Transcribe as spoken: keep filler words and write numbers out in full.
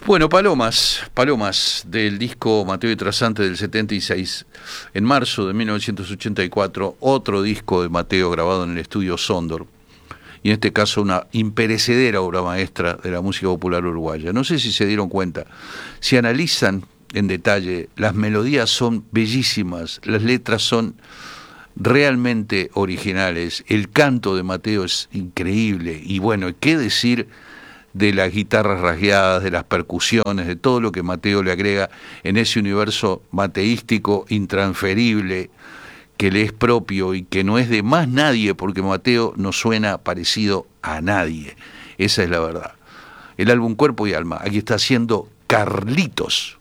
Bueno, Palomas, Palomas, del disco Mateo y Trasante del setenta y seis. En marzo de mil novecientos ochenta y cuatro, otro disco de Mateo grabado en el estudio Sondor. Y en este caso una imperecedera obra maestra de la música popular uruguaya. No sé si se dieron cuenta, si analizan en detalle, las melodías son bellísimas, las letras son realmente originales, el canto de Mateo es increíble, y bueno, ¿qué decir de las guitarras rasgueadas, de las percusiones, de todo lo que Mateo le agrega en ese universo mateístico intransferible que le es propio y que no es de más nadie, porque Mateo no suena parecido a nadie, esa es la verdad. El álbum Cuerpo y Alma, aquí está haciendo Carlitos.